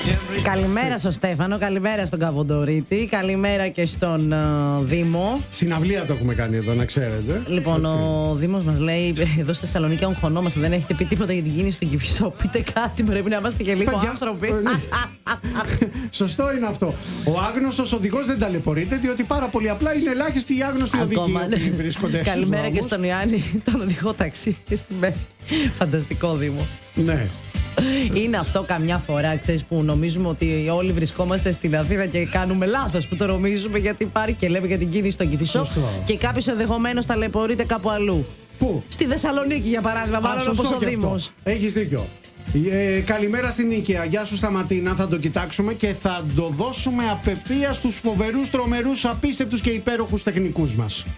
Καλημέρα στον Στέφανο, καλημέρα στον Καβοντορίτη, καλημέρα και στον Δήμο. Συναυλία το έχουμε κάνει εδώ, να ξέρετε. Λοιπόν, έτσι. Ο Δήμος μας λέει: εδώ στη Θεσσαλονίκη αγχωνόμαστε, δεν έχετε πει τίποτα για την κίνηση στον Κηφισό. Πείτε κάτι, πρέπει να είμαστε και λίγο άνθρωποι. Σωστό είναι αυτό. Ο άγνωστος οδηγός δεν ταλαιπωρείται, διότι πάρα πολύ απλά είναι ελάχιστοι οι άγνωστοι οδηγοί που βρίσκονται. Καλημέρα και στον Ιωάννη, τον οδηγό ταξί στην Πέμπτη. Φανταστικό Δήμο. Ναι. Είναι αυτό καμιά φορά, ξέρεις, που νομίζουμε ότι όλοι βρισκόμαστε στην Αθήνα και κάνουμε λάθος που το νομίζουμε, γιατί υπάρχει και λέμε για την κίνηση στον Κηφισό και κάποιος ενδεχομένως ταλαιπωρείται κάπου αλλού. Πού? Στη Θεσσαλονίκη για παράδειγμα, μάλλον όπως ο Δήμος. Έχεις δίκιο. Καλημέρα στην Νίκαια. Γεια σου Σταματίνα, θα το κοιτάξουμε και θα το δώσουμε απευθείας στους φοβερούς, τρομερούς, απίστευτους και υπέροχους τεχνικούς μας.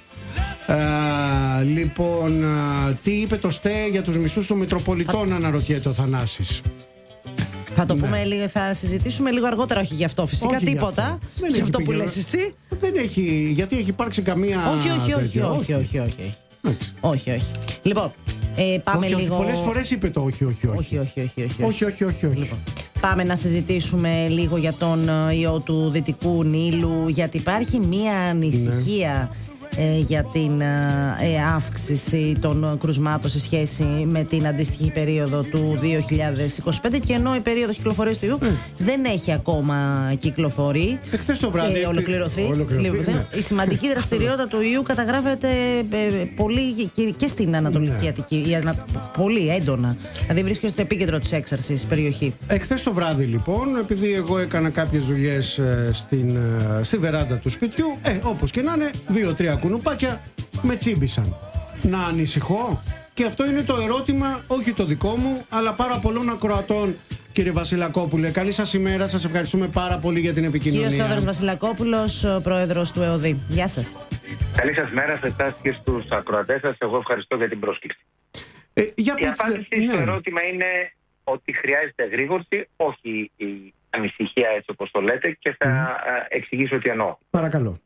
Λοιπόν, τι είπε το ΣΤΕ για τους μισθούς των Μητροπολιτών, αναρωτιέται ο Θανάσης. Θα το πούμε λίγο, θα συζητήσουμε λίγο αργότερα, όχι γι' αυτό φυσικά, όχι τίποτα. Γι' αυτό που λες εσύ. Δεν έχει, γιατί έχει υπάρξει καμία. Όχι. Λοιπόν, πάμε λίγο. Πολλές φορές είπε το όχι. Λοιπόν, πάμε να συζητήσουμε λίγο για τον ιό του Δυτικού Νείλου, γιατί υπάρχει μία ανησυχία για την αύξηση των κρουσμάτων σε σχέση με την αντίστοιχη περίοδο του 2025, και ενώ η περίοδος κυκλοφορίας του ιού δεν έχει ακόμα κυκλοφορεί, εχθές το βράδυ ολοκληρωθεί. Ναι. Η σημαντική δραστηριότητα του ιού καταγράφεται πολύ και στην Ανατολική Αττική, πολύ έντονα, δηλαδή βρίσκεται στο επίκεντρο της έξαρσης περιοχή. Εχθές το βράδυ λοιπόν, επειδή εγώ έκανα κάποιες δουλειές στη βεράντα του σπιτιού, όπως και να είναι, 2-3 κουνουπάκια με τσίμπησαν. Να ανησυχώ? Και αυτό είναι το ερώτημα, όχι το δικό μου, αλλά πάρα πολλών ακροατών. Κύριε Βασιλακόπουλε, καλή σας ημέρα, σας ευχαριστούμε πάρα πολύ για την επικοινωνία. Κύριος Θεόδωρος Βασιλακόπουλος, πρόεδρος του ΕΟΔΗ. Γεια σας. Καλή σας μέρα σε εσάς και στους ακροατές σας. Εγώ ευχαριστώ για την πρόσκληση. Η απάντηση στο ερώτημα είναι ότι χρειάζεται γρήγορση, όχι η ανησυχία έτσι όπως το λέτε, και θα εξηγήσω τι εννοώ. Παρακαλώ.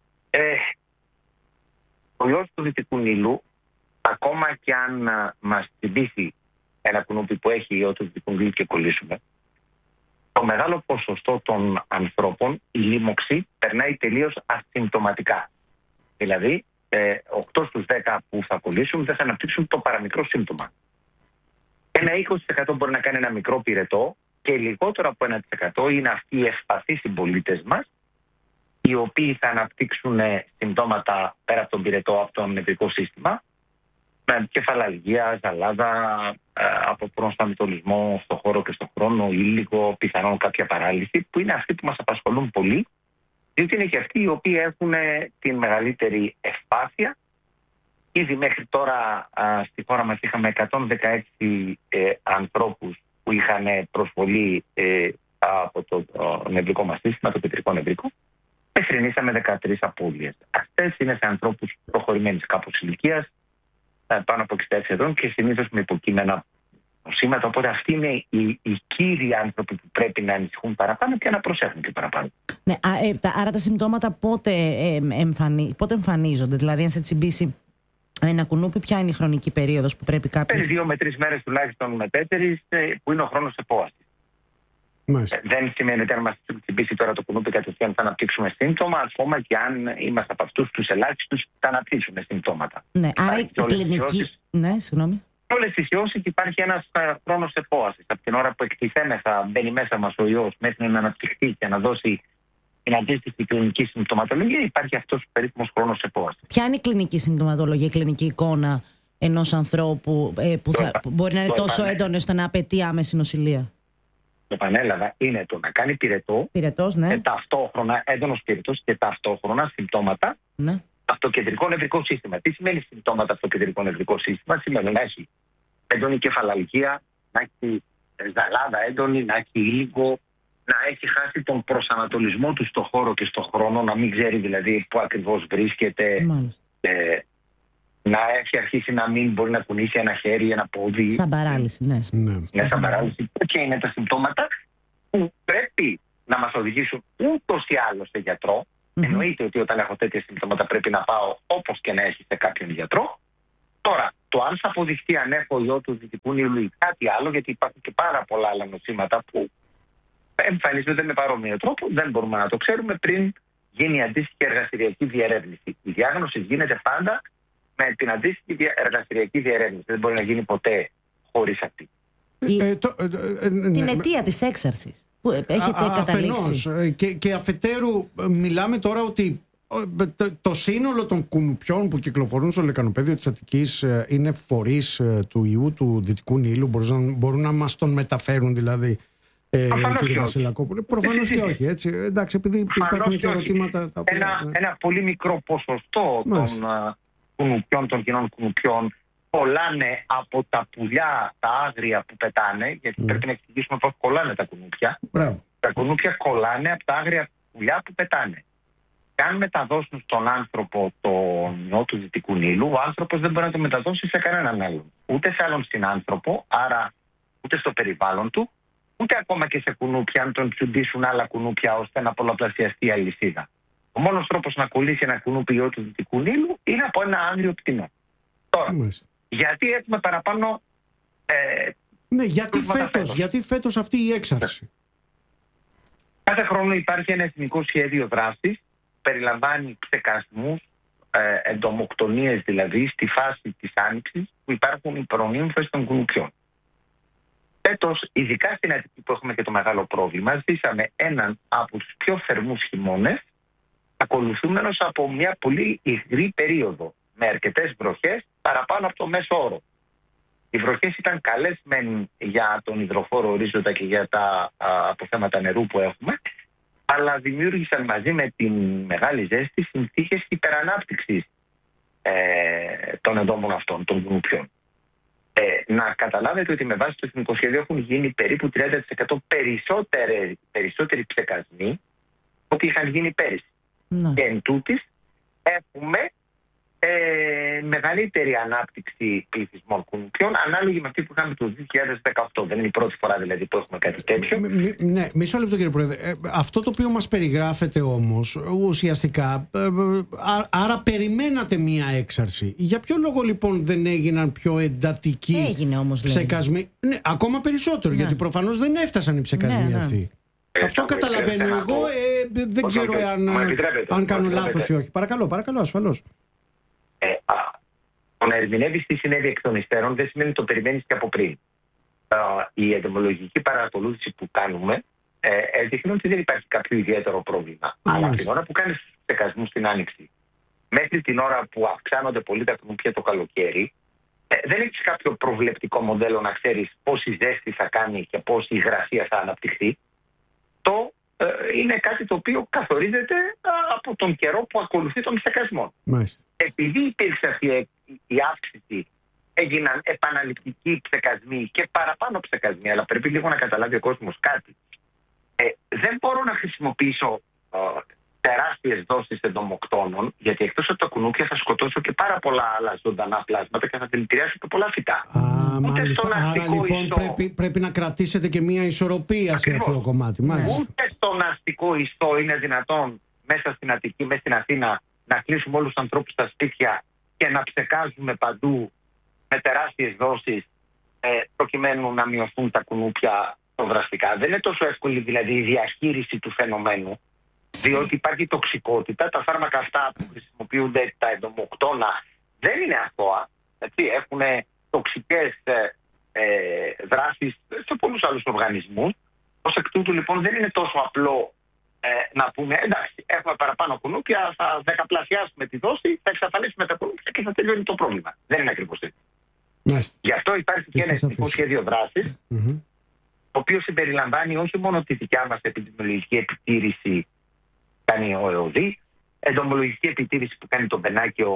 Ο ιός του Δυτικού Νείλου, ακόμα και αν μας τσιμπήσει ένα κουνούπι που έχει ιό του Δυτικού Νείλου και κολλήσουμε, το μεγάλο ποσοστό των ανθρώπων η λίμωξη περνάει τελείως ασυμπτωματικά. Δηλαδή, 8 στους 10 που θα κολλήσουν δεν θα αναπτύξουν το παραμικρό σύμπτωμα. Ένα 20% μπορεί να κάνει ένα μικρό πυρετό, και λιγότερο από 1% είναι αυτοί οι ευπαθείς συμπολίτες μας, οι οποίοι θα αναπτύξουν συμπτώματα πέρα από τον πυρετό, από το νευρικό σύστημα, με κεφαλαλγία, ζαλάδα, από προσταμιτολισμό στο χώρο και στο χρόνο, ήλικο, πιθανόν κάποια παράλυση, που είναι αυτοί που μας απασχολούν πολύ, διότι είναι και αυτοί οι οποίοι έχουν την μεγαλύτερη ευπάθεια. Ήδη μέχρι τώρα στη χώρα μας είχαμε 116 ανθρώπους που είχαν προσβολή από το νευρικό μας σύστημα, το πετρικό νευρικό. Μεσρινήσαμε 13 απώλειες. Αυτές είναι σε ανθρώπους προχωρημένης κάπως ηλικίας, πάνω από 66 ετών, και συνήθως με υποκείμενα νοσήματα. Οπότε αυτοί είναι οι κύριοι άνθρωποι που πρέπει να ανησυχούν παραπάνω και να προσέχουν και παραπάνω. Ναι, άρα τα συμπτώματα πότε εμφανίζονται? Δηλαδή, αν σε τσιμπήσει ένα κουνούπι, ποια είναι η χρονική περίοδος που πρέπει κάποιος? 2 με 3 μέρες τουλάχιστον μετέτερης, που είναι ο χρόνος επόασης. Δεν σημαίνει ότι αν μας τσιμπήσει τώρα το κουνούπι κατευθείαν θα αναπτύξουμε σύμπτωμα, ακόμα και αν είμαστε από αυτούς τους ελάχιστους που θα αναπτύξουμε συμπτώματα. Ναι, άρα η κλινική. Ναι, συγγνώμη. Όλες τις ιώσεις υπάρχει ένας χρόνος επόασης. Από την ώρα που εκτιθέμεθα, μπαίνει μέσα μας ο ιός μέχρι να αναπτυχθεί και να δώσει την αντίστοιχη κλινική συμπτωματολογία, υπάρχει αυτός ο περίφημος χρόνος επόασης. Ποια είναι η κλινική συμπτωματολογία, η κλινική εικόνα ενός ανθρώπου που μπορεί να είναι τόσο έντονο ώστε να απαιτεί άμεση νοσηλεία? Το επανέλαβα, είναι το να κάνει πυρετό, ναι. Ταυτόχρονα έντονος πυρετός και ταυτόχρονα συμπτώματα, ναι. Από το κεντρικό νευρικό σύστημα. Τι σημαίνει συμπτώματα από το κεντρικό νευρικό σύστημα? Σημαίνει να έχει έντονη κεφαλαλγία, να έχει ζαλάδα έντονη, να έχει ήλικο, να έχει χάσει τον προσανατολισμό του στο χώρο και στο χρόνο, να μην ξέρει δηλαδή πού ακριβώς βρίσκεται, να έχει αρχίσει να μην μπορεί να κουνήσει ένα χέρι, ένα πόδι. Σαν παράλυση, ναι. Σαν παράλυση. Τέτοια είναι τα συμπτώματα που πρέπει να μας οδηγήσουν ούτως ή άλλως σε γιατρό. Εννοείται ότι όταν έχω τέτοια συμπτώματα πρέπει να πάω όπως και να έχει σε κάποιον γιατρό. Τώρα, το αν θα αποδειχθεί αν έχω ιό του Δυτικού Νείλου ή κάτι άλλο, γιατί υπάρχουν και πάρα πολλά άλλα νοσήματα που εμφανίζονται με παρόμοιο τρόπο. Δεν μπορούμε να το ξέρουμε πριν γίνει η αντίστοιχη εργαστηριακή διερεύνηση. Η διάγνωση γίνεται πάντα με την αντίστοιχη εργαστηριακή διερεύνηση. Δεν μπορεί να γίνει ποτέ χωρίς αυτή. Την αιτία της έξαρσης που έχετε καταλήξει. Και αφετέρου μιλάμε τώρα ότι το σύνολο των κουνουπιών που κυκλοφορούν στο λεκανοπέδιο της Αττικής είναι φορείς του ιού του Δυτικού Νείλου. Μπορούν να μας τον μεταφέρουν δηλαδή, κύριε Βασιλακόπουλε? Προφανώς και όχι, έτσι. Εντάξει, επειδή υπάρχουν και ερωτήματα τα οποία... Ένα πολύ μικρό ποσοστό των κουνουπιών, των κοινών κουνουπιών, κολλάνε από τα πουλιά, τα άγρια που πετάνε, γιατί πρέπει να εξηγήσουμε πώς κολλάνε τα κουνούπια. Τα κουνούπια κολλάνε από τα άγρια πουλιά που πετάνε. Αν μεταδώσουν στον άνθρωπο τον ιό του Δυτικού Νείλου, ο άνθρωπος δεν μπορεί να το μεταδώσει σε κανέναν άλλον. Ούτε σε άλλον συνάνθρωπο, άρα ούτε στο περιβάλλον του, ούτε ακόμα και σε κουνούπια, αν τον τσουντήσουν άλλα κουνούπια ώστε να πολλαπλασιαστεί η αλυσίδα. Ο μόνος τρόπος να κολλήσει ένα κουνούπι ιό του Δυτικού Νείλου είναι από ένα άγριο πτηνό. Τώρα, γιατί έχουμε παραπάνω. Ναι, γιατί φέτος αυτή η έξαρση? Κάθε χρόνο υπάρχει ένα εθνικό σχέδιο δράσης, περιλαμβάνει ψεκασμούς, εντομοκτονίες δηλαδή, στη φάση της άνοιξης που υπάρχουν οι προνύμφες των κουνουπιών. Φέτος, ειδικά στην Αττική που έχουμε και το μεγάλο πρόβλημα, ζήσαμε έναν από τους πιο θερμούς χειμώνες, ακολουθούμενος από μια πολύ υγρή περίοδο, με αρκετές βροχές παραπάνω από το μέσο όρο. Οι βροχές ήταν καλές μεν για τον υδροφόρο ορίζοντα και για τα αποθέματα νερού που έχουμε, αλλά δημιούργησαν μαζί με την μεγάλη ζέστη συνθήκες υπερανάπτυξης των εντόμων αυτών, των κουνουπιών. Να καταλάβετε ότι με βάση το εθνικό σχέδιο έχουν γίνει περίπου 30% περισσότεροι ψεκασμοί ό,τι είχαν γίνει πέρυσι. Και εν τούτης έχουμε μεγαλύτερη ανάπτυξη πληθυσμών κουνουπιών ανάλογη με αυτή που είχαμε το 2018. Δεν είναι η πρώτη φορά δηλαδή που έχουμε κάτι τέτοιο. Ναι, μισό λεπτό κύριε Πρόεδρε. Αυτό το οποίο μας περιγράφεται όμως ουσιαστικά, άρα περιμένατε μία έξαρση. Για ποιο λόγο λοιπόν δεν έγιναν πιο εντατικοί ψεκασμοί? Ναι, ακόμα περισσότερο, γιατί προφανώς δεν έφτασαν οι ψεκασμοί αυτοί. Αυτό καταλαβαίνω εγώ, δεν ξέρω αν κάνω λάθος ή όχι. Παρακαλώ, ασφαλώς. Το να ερμηνεύεις τι συνέβη εκ των υστέρων δεν σημαίνει ότι το περιμένεις και από πριν. Η εντομολογική παρακολούθηση που κάνουμε έδειχνε ότι δεν υπάρχει κάποιο ιδιαίτερο πρόβλημα. Αλλά την ώρα που κάνεις τους ψεκασμούς στην άνοιξη, μέχρι την ώρα που αυξάνονται πολύ τα κουνουπιά το καλοκαίρι, δεν έχεις κάποιο προβλεπτικό μοντέλο να ξέρεις πόση ζέστη θα κάνει και πόση υγρασία θα αναπτυχθεί. Το είναι κάτι το οποίο καθορίζεται από τον καιρό που ακολουθεί τον ψεκασμό. Επειδή υπήρξε αυτή η αύξηση, έγιναν επαναληπτικοί ψεκασμοί και παραπάνω ψεκασμοί, αλλά πρέπει λίγο να καταλάβει ο κόσμος κάτι. Δεν μπορώ να χρησιμοποιήσω τεράστιες δόσεις εντομοκτώνων, γιατί εκτός από τα κουνούπια θα σκοτώσω και πάρα πολλά άλλα ζωντανά πλάσματα και θα δηλητηριάσω και πολλά φυτά. Άρα λοιπόν πρέπει να κρατήσετε και μια ισορροπία σε αυτό το κομμάτι. Ούτε στον αστικό ιστό είναι δυνατόν μέσα στην Αττική, μέσα στην Αθήνα, να κλείσουμε όλους τους ανθρώπους στα σπίτια και να ψεκάζουμε παντού με τεράστιες δόσεις προκειμένου να μειωθούν τα κουνούπια δραστικά. Δεν είναι τόσο εύκολη δηλαδή η διαχείριση του φαινομένου, διότι υπάρχει τοξικότητα. Τα φάρμακα αυτά που χρησιμοποιούνται, τα εντομοκτώνα, δεν είναι αθώα. Έχουν τοξικές δράσεις σε πολλούς άλλους οργανισμούς. Ως εκ τούτου λοιπόν δεν είναι τόσο απλό να πούμε εντάξει, έχουμε παραπάνω κουνούπια, θα δεκαπλασιάσουμε τη δόση, θα εξαφανίσουμε τα κουνούπια και θα τελειώνει το πρόβλημα. Δεν είναι ακριβώς έτσι. Γι' αυτό υπάρχει και ένα εθνικό σχέδιο δράσης, το οποίο συμπεριλαμβάνει όχι μόνο τη δικιά μας επιδημιολογική επιτήρηση που κάνει ο ΕΟΔΗ, εντομολογική επιτήρηση που κάνει το Μπενάκιο,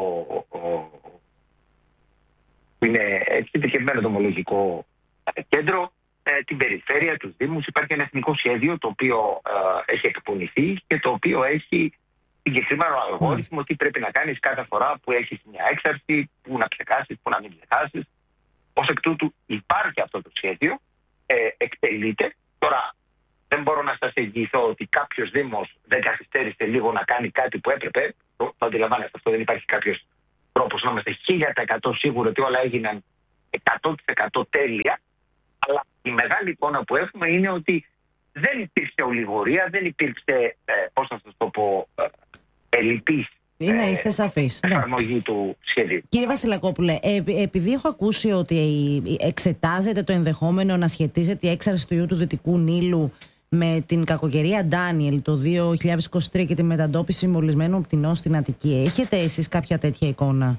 που είναι εξειδικευμένο εντομολογικό κέντρο, την περιφέρεια, τους Δήμους. Υπάρχει ένα εθνικό σχέδιο το οποίο έχει εκπονηθεί και το οποίο έχει συγκεκριμένο αλγόριθμο τι πρέπει να κάνεις κάθε φορά που έχεις μια έξαρση, που να ψεκάσεις, που να μην ψεκάσεις. Ως εκ τούτου υπάρχει αυτό το σχέδιο, εκτελείται. Τώρα δεν μπορώ να σας εγγυηθώ ότι κάποιος Δήμος δεν καθυστέρησε λίγο να κάνει κάτι που έπρεπε. Το αντιλαμβάνεστε αυτό, δεν υπάρχει κάποιος τρόπος να είμαστε 1000% σίγουροι ότι όλα έγιναν 100% τέλεια. Αλλά η μεγάλη εικόνα που έχουμε είναι ότι δεν υπήρξε ολιγορία, δεν υπήρξε, πώς θα σας το πω, ελλειπής είστε σαφείς. εφαρμογή του σχεδίου. Κύριε Βασιλακόπουλε, επειδή έχω ακούσει ότι εξετάζεται το ενδεχόμενο να σχετίζεται η έξαρση του ιού του Δυτικού Νείλου με την κακοκαιρία Ντάνιελ το 2023 και τη μεταντόπιση μολυσμένων πτηνών στην Αττική, έχετε εσείς κάποια τέτοια εικόνα?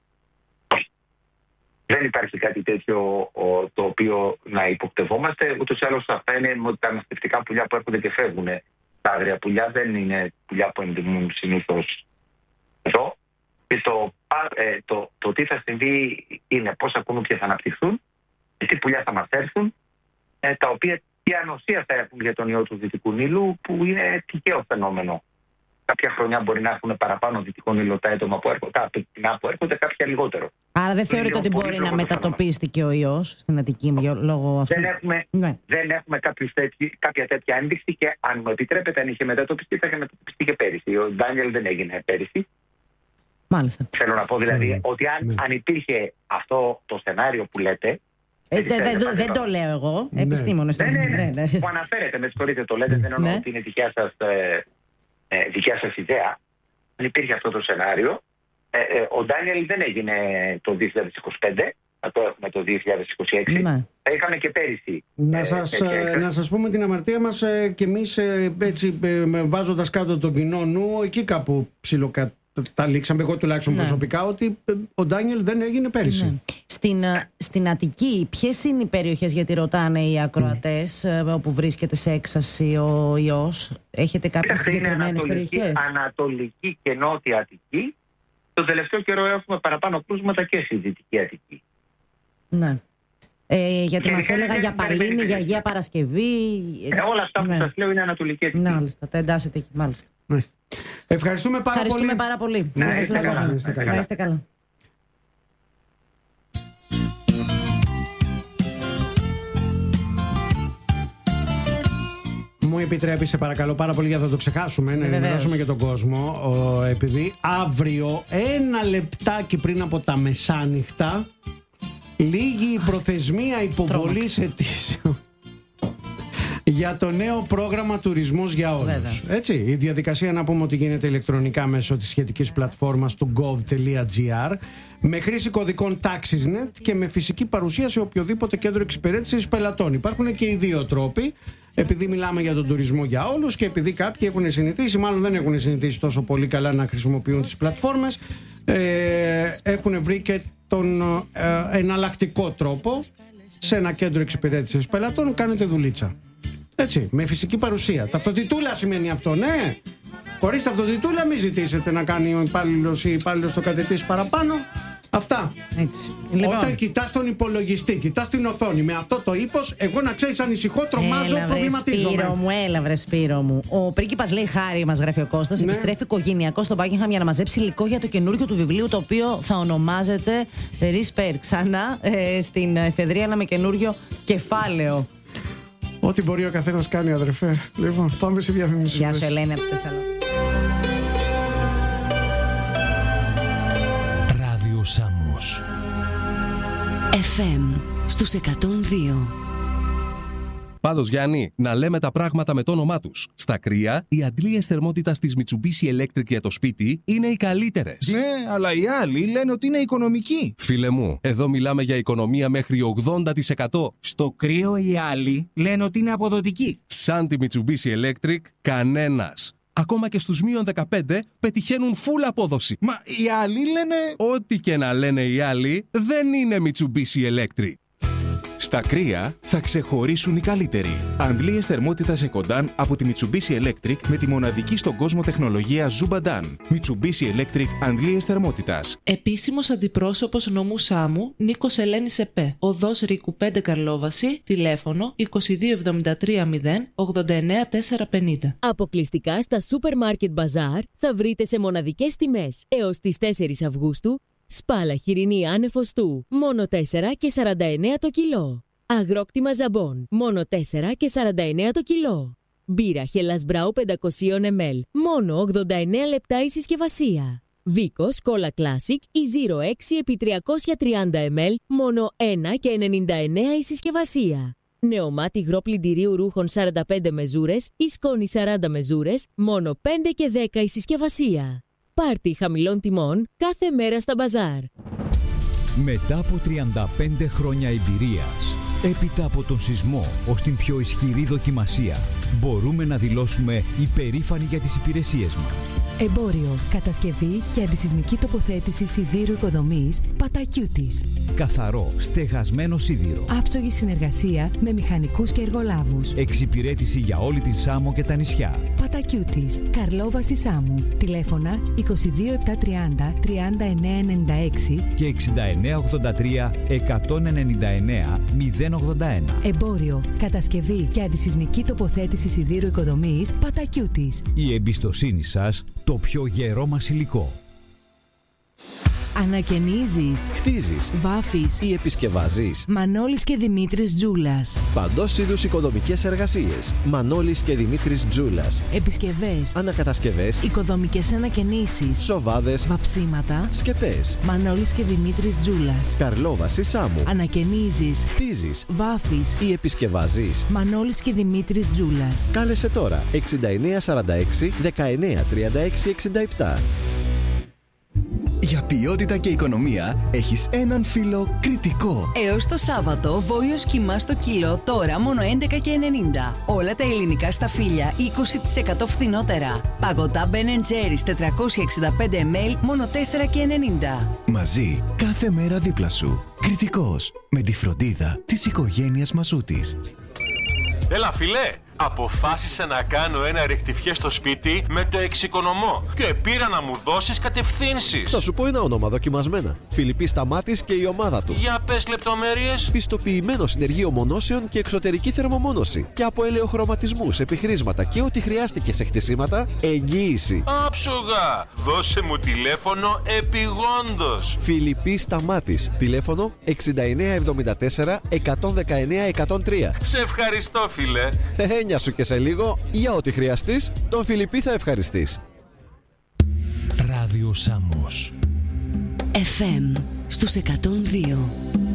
Δεν υπάρχει κάτι τέτοιο το οποίο να υποπτευόμαστε. Ούτως ή άλλως αυτά είναι ότι τα ναυτευτικά πουλιά που έρχονται και φεύγουν. Τα άγρια πουλιά δεν είναι πουλιά που ενδυμούν συνήθως εδώ. Και το τι θα συμβεί είναι πόσα κουνούπια θα αναπτυχθούν και τι πουλιά θα μας έρθουν, τα οποία τι ανοσία θα έχουν για τον ιό του Δυτικού Νείλου, που είναι τυχαίο φαινόμενο. Κάποια χρονιά μπορεί να έχουν παραπάνω Δυτικό Νείλο τα έτομα που έρχονται, κάποια λιγότερο. Άρα δεν θεωρείτε ότι μπορεί να μετατοπίστηκε ο ιός στην Αττική λόγω αυτού? Δεν έχουμε κάποια τέτοια ένδειξη, και αν μου επιτρέπετε, αν είχε μετατοπιστεί, θα είχε μετατοπιστεί και πέρυσι. Ο Ντάνιελ δεν έγινε πέρυσι. Μάλιστα. Θέλω να πω δηλαδή ότι αν υπήρχε αυτό το σενάριο που λέτε. Δεν το λέω εγώ, επιστήμονες. Ναι. Που αναφέρετε, με συγχωρείτε, το λέτε, δεν εννοώ ότι είναι δικιά σας ιδέα. Αν υπήρχε αυτό το σενάριο, ο Ντάνιελ δεν έγινε το 2025, θα το έχουμε το 2026. Θα είχαμε και πέρυσι. Να σας πούμε την αμαρτία μας, και εμείς έτσι βάζοντας κάτω τον κοινό νου, εκεί κάπου ψιλοκαταλήξαμε, εγώ τουλάχιστον προσωπικά, ότι ο Ντάνιελ δεν έγινε πέρυσι. Στην Αττική, ποιες είναι οι περιοχές, γιατί ρωτάνε οι ακροατές, όπου βρίσκεται σε έξαση ο ιός? Έχετε κάποιες συγκεκριμένες περιοχές? Ανατολική και Νότια Αττική. Το τελευταίο καιρό έχουμε παραπάνω κρούσματα και στη Δυτική Αττική. Ναι. Γιατί μας έλεγα για Παλίνη, για Αγία Παρασκευή. Όλα αυτά που σας λέω είναι Ανατολική Αττική. Μάλιστα, τα εντάσσετε εκεί, μάλιστα. Ευχαριστούμε πάρα πολύ. Να είστε καλά. Μου επιτρέπει, σε παρακαλώ πάρα πολύ, για να το ξεχάσουμε, να ενημερώσουμε και τον κόσμο, επειδή αύριο, 1 λεπτάκι πριν από τα μεσάνυχτα, λήγει η προθεσμία υποβολής αιτήσεων για το νέο πρόγραμμα Τουρισμός για Όλους. Έτσι, η διαδικασία, να πούμε ότι γίνεται ηλεκτρονικά μέσω της σχετικής πλατφόρμας του gov.gr, με χρήση κωδικών TaxisNet και με φυσική παρουσία σε οποιοδήποτε κέντρο εξυπηρέτησης πελατών. Υπάρχουν και οι δύο τρόποι, επειδή μιλάμε για τον τουρισμό για όλους και επειδή κάποιοι έχουν συνηθίσει, μάλλον δεν έχουν συνηθίσει τόσο πολύ καλά να χρησιμοποιούν τις πλατφόρμες, έχουν βρει και τον εναλλακτικό τρόπο. Σε ένα κέντρο εξυπηρέτησης πελατών κάνετε δουλίτσα. Έτσι, με φυσική παρουσία. Ταυτοτιτούλα σημαίνει αυτό, ναι. Χωρίς ταυτοτιτούλα μην ζητήσετε να κάνει ο υπάλληλος ή η υπάλληλος το κατετήσει παραπάνω. Αυτά. Έτσι. Όταν κοιτάς τον υπολογιστή, κοιτάς την οθόνη με αυτό το ύφος, εγώ να ξέρεις ανησυχώ, τρομάζω, προβληματίζομαι. Έλα βρε Σπύρο μου. Ο πρίγκιπας, λέει Χάρη, μας γράφει ο Κώστας, επιστρέφει οικογενειακό στο Buckingham για να μαζέψει υλικό για το καινούργιο του βιβλίου, το οποίο θα ονομάζεται Ρισπέρ. Ξανά στην εφεδρεία με καινούργιο κεφάλαιο. Ό,τι μπορεί ο καθένας κάνει, αδερφέ. Λοιπόν, πάμε σε διαφημίσεις. Γεια σου, Ελένη από τη Θεσσαλονίκη. Ράδιο Σάμμος FM στους 102. Πάντως, Γιάννη, να λέμε τα πράγματα με το όνομά τους. Στα κρύα, οι αντλίες θερμότητας της Mitsubishi Electric για το σπίτι είναι οι καλύτερες. Ναι, αλλά οι άλλοι λένε ότι είναι οικονομικοί. Φίλε μου, εδώ μιλάμε για οικονομία μέχρι 80%. Στο κρύο οι άλλοι λένε ότι είναι αποδοτικοί. Σαν τη Mitsubishi Electric, κανένας. Ακόμα και στους μείον 15 πετυχαίνουν full απόδοση. Μα οι άλλοι λένε... Ό,τι και να λένε οι άλλοι, δεν είναι Mitsubishi Electric. Στα κρύα θα ξεχωρίσουν οι καλύτεροι. Αντλίες θερμότητας Ecodan από τη Mitsubishi Electric με τη μοναδική στον κόσμο τεχνολογία Zubadan. Mitsubishi Electric αντλίες θερμότητας. Επίσημος αντιπρόσωπος νομού Σάμου, Νίκος Ελένης ΕΠΕ. Οδός Ρίκου 5 Καρλόβαση, τηλέφωνο 2273 089 450. Αποκλειστικά στα Supermarket Bazaar θα βρείτε σε μοναδικές τιμές έως τις 4 Αυγούστου σπάλα χοιρινή άνεφοστού, μόνο 4 και 49 το κιλό. Αγρόκτημα ζαμπόν, μόνο 4 και 49 το κιλό. Μπύρα Hellas Brau 500 ml, μόνο 89 λεπτά η συσκευασία. Βίκος Cola Classic ή 06 επί 330 ml, μόνο 1 και 99 η συσκευασία. Νεομάτι υγρό πλυντηρίου ρούχων 45 μεζούρες ή σκόνη 40 μεζούρες, μόνο 5 και 10 η συσκευασία. Πάρτι χαμηλών τιμών κάθε μέρα στα μπαζάρ. Μετά από 35 χρόνια εμπειρίας, έπειτα από τον σεισμό ως την πιο ισχυρή δοκιμασία, μπορούμε να δηλώσουμε υπερήφανοι για τις υπηρεσίες μας. Εμπόριο, κατασκευή και αντισεισμική τοποθέτηση σιδήρου οικοδομής Πατακιούτης. Καθαρό, στεγασμένο σίδηρο. Άψογη συνεργασία με μηχανικούς και εργολάβους. Εξυπηρέτηση για όλη την Σάμο και τα νησιά. Πατακιούτης, Καρλόβαση Σάμου. Τηλέφωνα 22730 3996 και 6983 199 081. Εμπόριο, κατασκευή και αντισεισμική τοποθέτηση σιδήρου οικοδομής Πατακιούτης. Η εμπιστοσύνη σας, το πιο γερό μας υλικό. Ανακαινίζεις, χτίζεις, βάφεις ή επισκευάζεις. Μανώλης και Δημήτρης Τζούλας. Παντός είδους οικοδομικές εργασίες. Μανώλης και Δημήτρης Τζούλας. Επισκευές, ανακατασκευές, οικοδομικές ανακαινήσεις, σοβάδες, βαψίματα, σκεπές. Μανώλης και Δημήτρης Τζούλας. Καρλόβαση Σάμου. Ανακαινίζεις, χτίζεις, βάφεις ή επισκευάζεις. Μανώλης και Δημήτρης Τζούλας. Κάλεσε τώρα 6946 1936 67. Για ποιότητα και οικονομία έχεις έναν φίλο Κρητικό. Έως το Σάββατο, βόλιος κιμά στο κιλό, τώρα μόνο 11,90. Όλα τα ελληνικά σταφύλια 20% φθηνότερα. Παγωτά Ben & Jerry's 465 ml, μόνο 4,90. Μαζί, κάθε μέρα δίπλα σου. Κρητικός, με τη φροντίδα της οικογένειας Μασούτης. Έλα φίλε, αποφάσισα να κάνω ένα ρεκτιφιέ στο σπίτι με το εξοικονομώ και πήρα να μου δώσεις κατευθύνσεις. Θα σου πω ένα όνομα δοκιμασμένα. Φιλιππής Σταμάτης και η ομάδα του. Για πες λεπτομέρειες. Πιστοποιημένο συνεργείο μονώσεων και εξωτερική θερμομόνωση. Και από ελαιοχρωματισμούς, επιχρήσματα και ό,τι χρειάστηκε σε χτισήματα, εγγύηση. Άψογα! Δώσε μου τηλέφωνο επιγόντως. Φιλιππής Σταμάτης. Τηλέφωνο 6974 119 103. Σε ευχαριστώ φίλε. Έννοια σου και σε λίγο, για ό,τι χρειαστείς, τον Φιλιππή θα ευχαριστείς. Ράδιο Σάμος. FM στους 102.